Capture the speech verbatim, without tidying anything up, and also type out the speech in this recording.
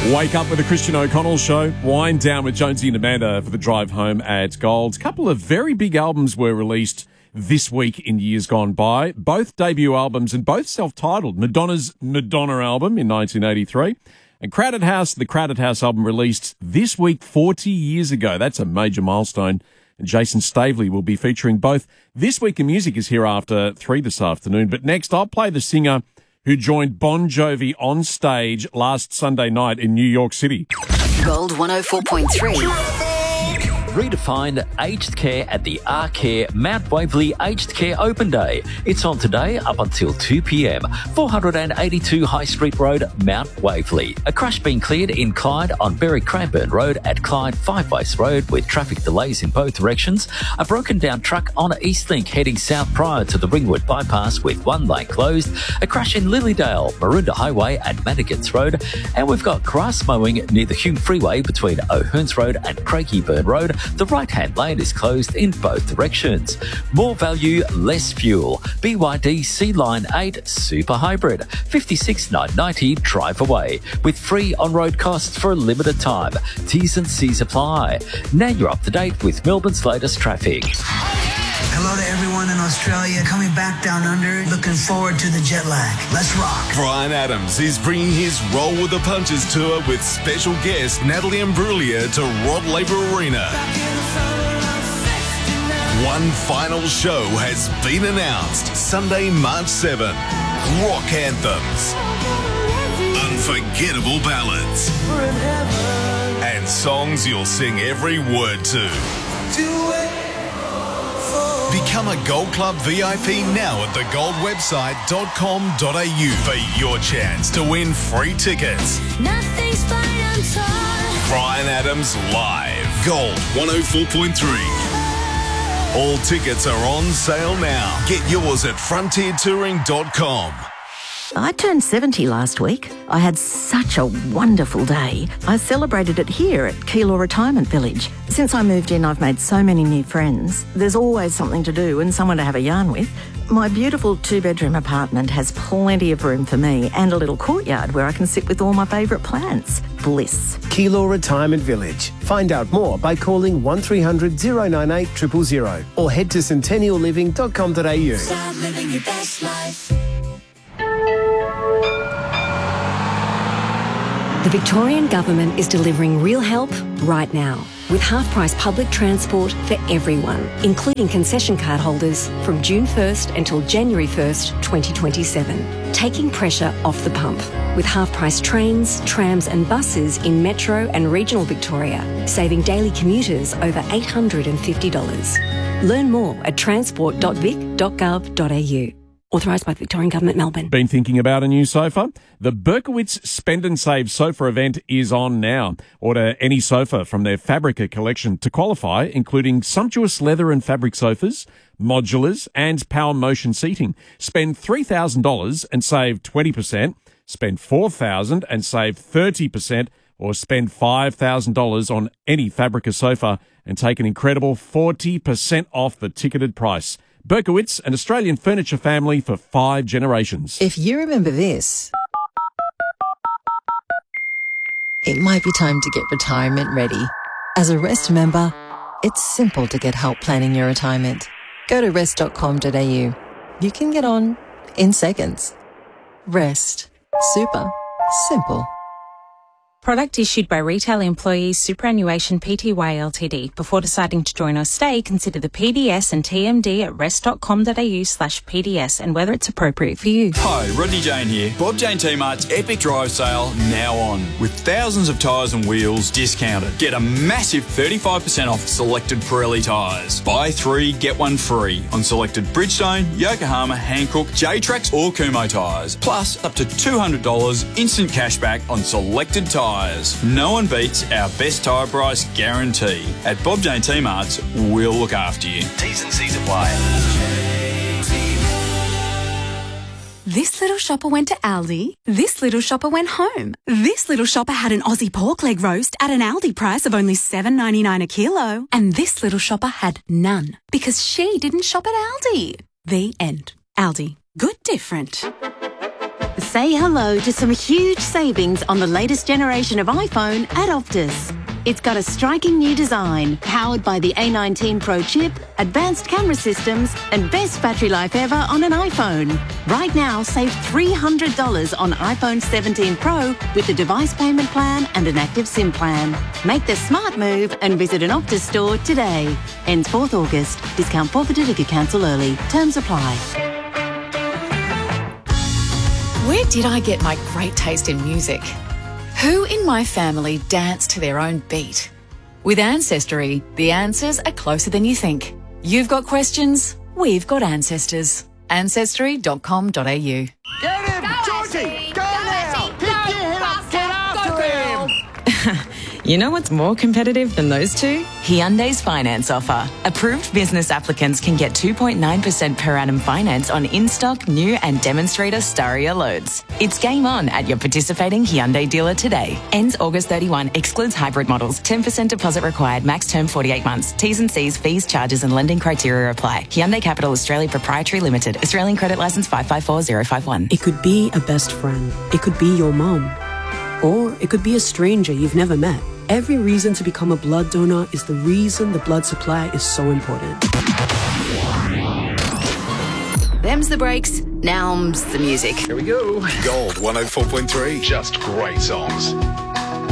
Wake up with the Christian O'Connell Show. Wind down with Jonesy and Amanda for the drive home at Gold. A couple of very big albums were released this week in years gone by. Both debut albums and both self-titled. Madonna's Madonna album in nineteen eighty-three. And Crowded House, the Crowded House album released this week forty years ago. That's a major milestone. And Jason Stavely will be featuring both. This Week in Music is here after three this afternoon. But next, I'll play the singer who joined Bon Jovi on stage last Sunday night in New York City. Gold one oh four point three. Redefine aged care at the Arcare Mount Waverley Aged Care Open Day. It's on today up until two p.m. four eighty-two High Street Road, Mount Waverley. A crash being cleared in Clyde on Berry Cranbourne Road at Clyde Five Ways Road with traffic delays in both directions. A broken down truck on Eastlink heading south prior to the Ringwood bypass with one lane closed. A crash in Lilydale, Maroondah Highway at Madigan's Road. And we've got grass mowing near the Hume Freeway between O'Hearns Road and Craigieburn Road. The right-hand lane is closed in both directions. More value, less fuel. B Y D C Line eight Super Hybrid. fifty-six thousand nine hundred ninety drive away. With free on-road costs for a limited time. T's and C's apply. Now you're up to date with Melbourne's latest traffic. Hello to everyone in Australia coming back down under. Looking forward to the jet lag. Let's rock. Bryan Adams is bringing his Roll with the Punches tour with special guest Natalie Imbruglia to Rod Laver Arena. One final show has been announced. Sunday, March seventh. Rock anthems. Unforgettable ballads. And songs you'll sing every word to. Do it. Become a Gold Club V I P now at the gold website dot com dot a u for your chance to win free tickets. Nothing's fine, I'm torn. Bryan Adams Live. Gold one oh four point three. All tickets are on sale now. Get yours at frontier touring dot com. I turned seventy last week. I had such a wonderful day. I celebrated it here at Keilor Retirement Village. Since I moved in, I've made so many new friends. There's always something to do and someone to have a yarn with. My beautiful two-bedroom apartment has plenty of room for me and a little courtyard where I can sit with all my favourite plants. Bliss. Keilor Retirement Village. Find out more by calling one three hundred oh nine eight zero zero zero or head to centennial living dot com dot a u. Start living your best life. The Victorian Government is delivering real help right now with half-price public transport for everyone, including concession card holders from June first until January first, twenty twenty-seven. Taking pressure off the pump with half-price trains, trams and buses in metro and regional Victoria, saving daily commuters over eight hundred fifty dollars. Learn more at transport dot vic dot gov dot a u. Authorised by the Victorian Government, Melbourne. Been thinking about a new sofa? The Berkowitz Spend and Save sofa event is on now. Order any sofa from their Fabrica collection to qualify, including sumptuous leather and fabric sofas, modulars and power motion seating. Spend three thousand dollars and save twenty percent. Spend four thousand dollars and save thirty percent. Or spend five thousand dollars on any Fabrica sofa and take an incredible forty percent off the ticketed price. Berkowitz, an Australian furniture family for five generations. If you remember this, it might be time to get retirement ready. As a REST member, it's simple to get help planning your retirement. Go to rest dot com dot a u. You can get on in seconds. REST. Super. Simple. Product issued by Retail Employees Superannuation Pty Ltd. Before deciding to join or stay, consider the P D S and T M D at rest dot com dot a u slash P D S and whether it's appropriate for you. Hi, Rodney Jane here. Bob Jane T-Mart's Epic Drive Sale now on. With thousands of tyres and wheels discounted. Get a massive thirty-five percent off selected Pirelli tyres. Buy three, get one free on selected Bridgestone, Yokohama, Hankook, J-Trax or Kumho tyres. Plus up to two hundred dollars instant cashback on selected tyres. No one beats our best tyre price guarantee. At Bob Jane T-Mart's, we'll look after you. T's and C's apply. This little shopper went to Aldi. This little shopper went home. This little shopper had an Aussie pork leg roast at an Aldi price of only seven ninety-nine a kilo. And this little shopper had none because she didn't shop at Aldi. The end. Aldi. Good different. Say hello to some huge savings on the latest generation of iPhone at Optus. It's got a striking new design, powered by the A nineteen Pro chip, advanced camera systems, and best battery life ever on an iPhone. Right now, save three hundred dollars on iPhone seventeen Pro with the device payment plan and an active SIM plan. Make the smart move and visit an Optus store today. Ends fourth August. Discount forfeited if you cancel early. Terms apply. Where did I get my great taste in music? Who in my family danced to their own beat? With Ancestry, the answers are closer than you think. You've got questions, we've got ancestors. ancestry dot com dot a u. Get him! Go, Georgie! Go, go now! Pick your head up! Get after him! You know what's more competitive than those two? Hyundai's finance offer. Approved business applicants can get two point nine percent per annum finance on in-stock, new and demonstrator Staria loads. It's game on at your participating Hyundai dealer today. Ends August thirty-first. Excludes hybrid models. ten percent deposit required. Max term forty-eight months. T's and C's, fees, charges and lending criteria apply. Hyundai Capital Australia Proprietary Limited. Australian credit licence five five four zero five one. It could be a best friend. It could be your mom. Or it could be a stranger you've never met. Every reason to become a blood donor is the reason the blood supply is so important. Them's the breaks, now's the music. Here we go. Gold one oh four point three. Just great songs.